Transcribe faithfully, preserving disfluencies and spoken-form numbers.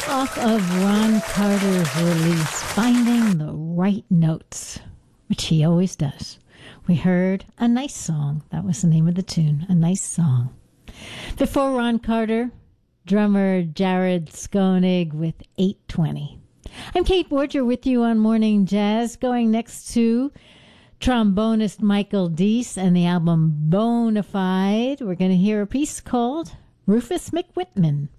Off of Ron Carter's release, Finding the Right Notes, which he always does. We heard A Nice Song. That was the name of the tune, A Nice Song. Before Ron Carter, drummer Jared Skoenig with eight twenty. I'm Kate Borger with you on Morning Jazz, going next to trombonist Michael Deese and the album Bonafide. We're going to hear a piece called Rufus McWhitman.